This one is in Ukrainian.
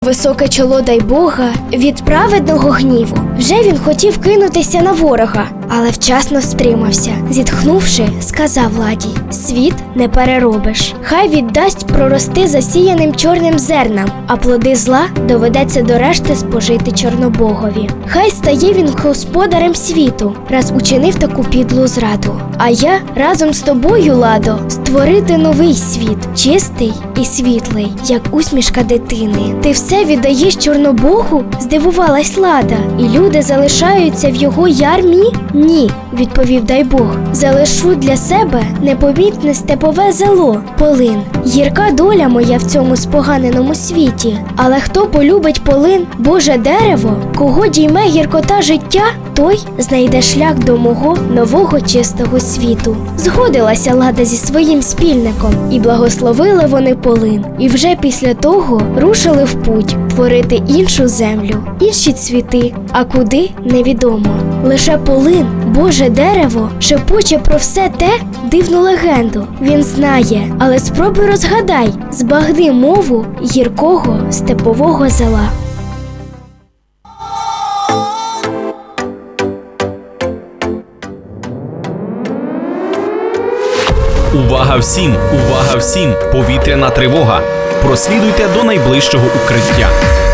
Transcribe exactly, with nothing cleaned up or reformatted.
Високе чоло дай Бога від праведного гніву. Вже він хотів кинутися на ворога, але вчасно стримався. Зітхнувши, сказав ладі: світ не переробиш. Хай віддасть прорости засіяним чорним зернам, а плоди зла доведеться до решти спожити Чорнобогові. Хай стає він господарем світу, раз учинив таку підлу зраду. А я разом з тобою, ладо, створити новий світ, чистий і світлий, як усмішка дитини. Ти все віддаєш Чорнобогу? Здивувалась Лада. І люди залишаються в його ярмі? Ні, відповів дай Бог. Залишу для себе непомітне степове зело, полин. Гірка доля моя в цьому споганеному світі. Але хто полюбить полин, Боже дерево, кого дійме гіркота життя, той знайде шлях до мого нового чистого світу. Згодилася Лада зі своїм спільником, і благословили вони полин. І вже після того рушили в путь творити іншу землю, інші цвіти, а куди – невідомо. Лише полин, Боже дерево, шепоче про все те дивну легенду. Він знає, але спробуй розгадай, збагни мову гіркого степового зела. Увага всім! Увага всім! Повітряна тривога! Прослідуйте до найближчого укриття.